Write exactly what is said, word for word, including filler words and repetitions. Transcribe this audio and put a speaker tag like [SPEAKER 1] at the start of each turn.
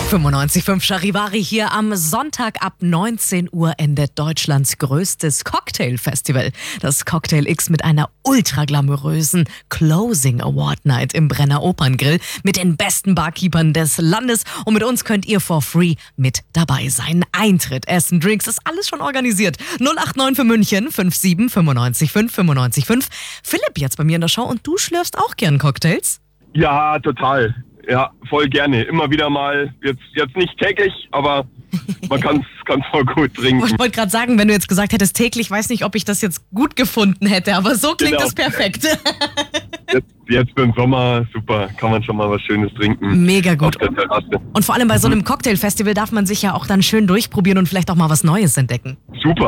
[SPEAKER 1] fünfundneunzig Komma fünf Charivari hier am Sonntag ab neunzehn Uhr endet Deutschlands größtes Cocktailfestival. Das Cocktail X mit einer ultra glamourösen Closing Award Night im Brenner Operngrill mit den besten Barkeepern des Landes. Und mit uns könnt ihr for free mit dabei sein. Eintritt, Essen, Drinks, ist alles schon organisiert. null acht neun für München fünf sieben fünfundneunzig fünf fünfundneunzig fünf. Philipp jetzt bei mir in der Show und du schlürfst auch gern Cocktails?
[SPEAKER 2] Ja, total. Ja, voll gerne. Immer wieder mal, jetzt, jetzt nicht täglich, aber man kann es voll gut trinken.
[SPEAKER 1] Ich wollte gerade sagen, wenn du jetzt gesagt hättest täglich, weiß nicht, ob ich das jetzt gut gefunden hätte, aber so klingt
[SPEAKER 2] Genau.
[SPEAKER 1] das perfekt.
[SPEAKER 2] Jetzt, jetzt für den Sommer, super, kann man schon mal was Schönes trinken.
[SPEAKER 1] Mega gut.
[SPEAKER 2] Auf der Terrasse.
[SPEAKER 1] Und vor allem bei so einem Cocktailfestival darf man sich ja auch dann schön durchprobieren und vielleicht auch mal was Neues entdecken.
[SPEAKER 2] Super.